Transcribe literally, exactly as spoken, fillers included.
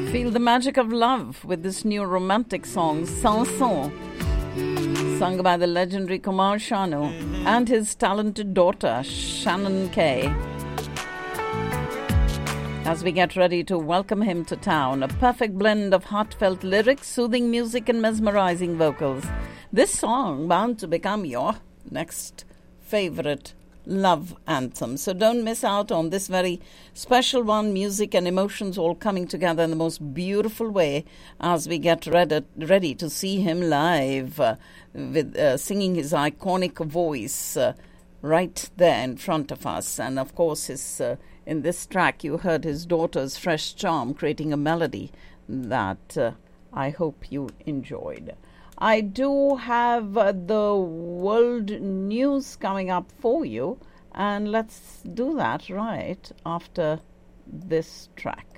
Feel the magic of love with this new romantic song, Sanson, sung by the legendary Kumar Sanu and his talented daughter, Shannon Kay. As we get ready to welcome him to town, a perfect blend of heartfelt lyrics, soothing music and mesmerizing vocals. This song bound to become your next favorite love anthem. So don't miss out on this very special one. Music and emotions all coming together in the most beautiful way as we get ready, ready to see him live uh, with uh, singing his iconic voice uh, right there in front of us. And of course, his uh, in this track you heard his daughter's fresh charm creating a melody that uh, I hope you enjoyed. I do have uh, the world news coming up for you, and let's do that right after this track.